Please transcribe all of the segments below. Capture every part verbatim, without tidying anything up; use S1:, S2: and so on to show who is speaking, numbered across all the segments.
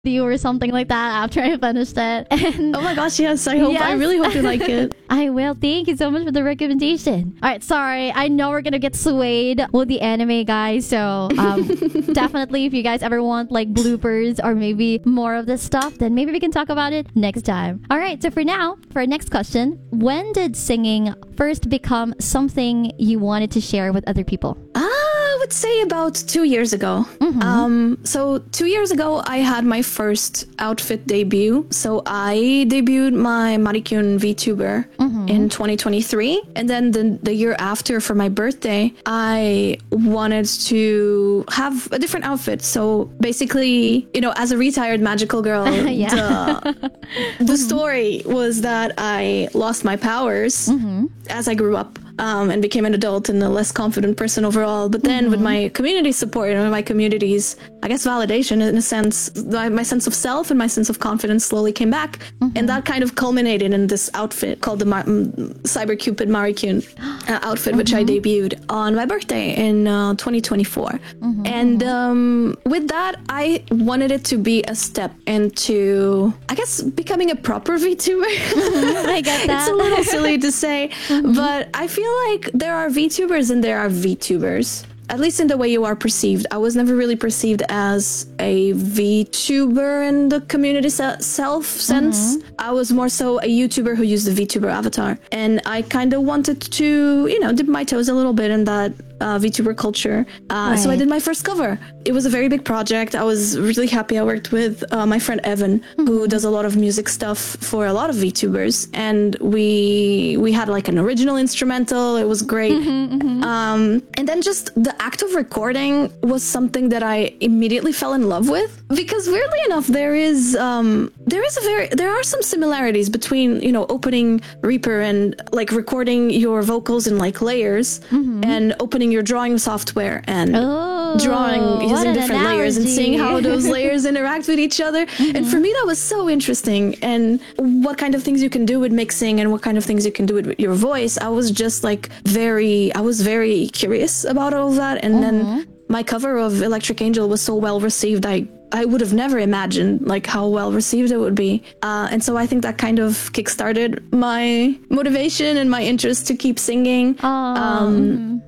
S1: you or something like that after I finished it. And
S2: oh my gosh, yes, I hope. Yes. I really hope you like it.
S1: I will. Thank you so much for the recommendation. All right, sorry. I know we're gonna get swayed with the anime, guys. So um, definitely, if you guys ever want like bloopers or maybe more of this stuff, then maybe we can talk about it next time. All right. So for now, for our next question, when did singing first become something you wanted to share with other people?
S2: Ah. I would say about two years ago. Mm-hmm. Um, so two years ago, I had my first outfit debut. So I debuted my Marikun VTuber mm-hmm. in twenty twenty-three. And then the, the year after, for my birthday, I wanted to have a different outfit. So basically, you know, as a retired magical girl,
S1: yeah.
S2: the, the mm-hmm. story was that I lost my powers mm-hmm. as I grew up. Um, and became an adult and a less confident person overall. But then mm-hmm. with my community support and my community's, I guess, validation in a sense, my, my sense of self and my sense of confidence slowly came back. Mm-hmm. And that kind of culminated in this outfit called the Mar- Cyber Cupid Marikun uh, outfit, mm-hmm. which I debuted on my birthday in uh, twenty twenty-four. Mm-hmm. And um, with that, I wanted it to be a step into, I guess, becoming a proper VTuber.
S1: Mm-hmm. I get that.
S2: It's a little silly to say, mm-hmm. but I feel like there are VTubers and there are VTubers. At least in the way you are perceived. I was never really perceived as a VTuber in the community se- self sense. Mm-hmm. I was more so a YouTuber who used the VTuber avatar. And I kind of wanted to, you know, dip my toes a little bit in that uh, VTuber culture. Uh, right. So I did my first cover. It was a very big project. I was really happy. I worked with uh, my friend Evan, mm-hmm. who does a lot of music stuff for a lot of VTubers. And we we had like an original instrumental. It was great. Mm-hmm, mm-hmm. Um, and then just the act of recording was something that I immediately fell in love with, because weirdly enough, there is um, there is a very there are some similarities between, you know, opening Reaper and like recording your vocals in like layers mm-hmm. and opening your drawing software and
S1: oh,
S2: drawing using different
S1: analogy.
S2: layers and seeing how those layers interact with each other. Mm-hmm. And for me, that was so interesting. And what kind of things you can do with mixing and what kind of things you can do with your voice. I was just like very I was very curious about all of that. And mm-hmm. then my cover of Electric Angel was so well received. I I would have never imagined like how well received it would be. Uh, and so I think that kind of kickstarted my motivation and my interest to keep singing. Um,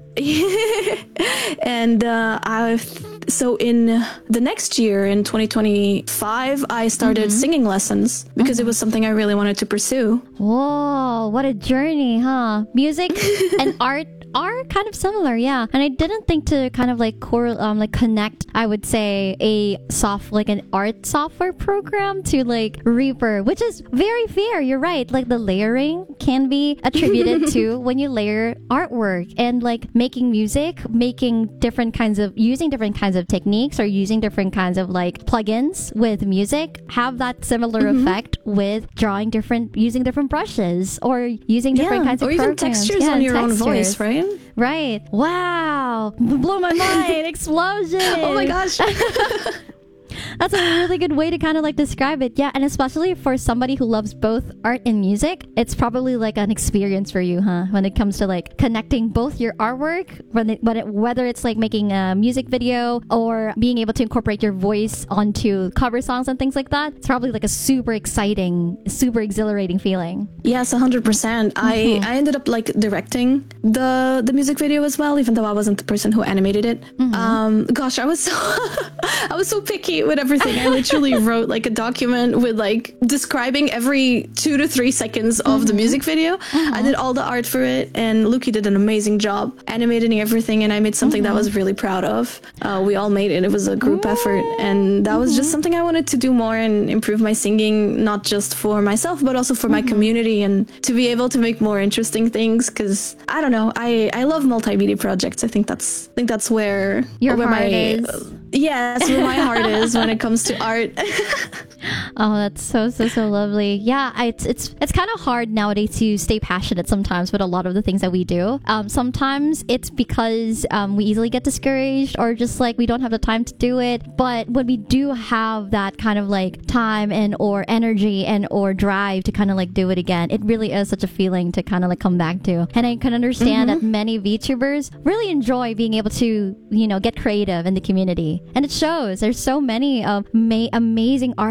S2: and uh, I so in the next year, in twenty twenty-five, I started mm-hmm. singing lessons because mm-hmm. it was something I really wanted to pursue.
S1: Whoa, what a journey, huh? Music and art are kind of similar, yeah. And I didn't think to kind of like core, um, like connect, I would say, a soft, like an art software program to like Reaper, which is very fair. You're right. Like the layering can be attributed to when you layer artwork and like making music, making different kinds of, using different kinds of techniques or using different kinds of like plugins with music have that similar mm-hmm. effect with drawing different, using different brushes or using different
S2: yeah,
S1: kinds of
S2: or even
S1: programs.
S2: textures
S1: yeah,
S2: on your
S1: textures.
S2: own voice, right?
S1: Right. Wow. Blew my mind. Explosion.
S2: Oh my gosh.
S1: That's a really good way to kind of like describe it. Yeah. And especially for somebody who loves both art and music, it's probably like an experience for you, huh? When it comes to like connecting both your artwork, when it, when it, whether it's like making a music video or being able to incorporate your voice onto cover songs and things like that. It's probably like a super exciting, super exhilarating feeling.
S2: Yes, one hundred percent. Mm-hmm. I, I ended up like directing the, the music video as well, even though I wasn't the person who animated it. Mm-hmm. Um, gosh, I was so, I was so picky with everything. I literally wrote like a document with like describing every two to three seconds of mm-hmm. the music video. Mm-hmm. I did all the art for it, and Luki did an amazing job animating everything, and I made something mm-hmm. that I was really proud of. Uh, we all made it. It was a group mm-hmm. effort, and that mm-hmm. was just something I wanted to do more and improve my singing, not just for myself, but also for mm-hmm. my community, and to be able to make more interesting things. Because I don't know, I, I love multimedia projects. I think that's I think that's where
S1: your
S2: where
S1: heart
S2: my
S1: is.
S2: Uh, yes, where my heart is when it comes to art.
S1: Oh, that's so so so lovely. Yeah, I, it's it's it's kind of hard nowadays to stay passionate sometimes with a lot of the things that we do. Um, sometimes it's because um, we easily get discouraged or just like we don't have the time to do it. But when we do have that kind of like time and or energy and or drive to kind of like do it again, it really is such a feeling to kind of like come back to. And I can understand mm-hmm. that many VTubers really enjoy being able to, you know, get creative in the community, and it shows. There's so many of ma- amazing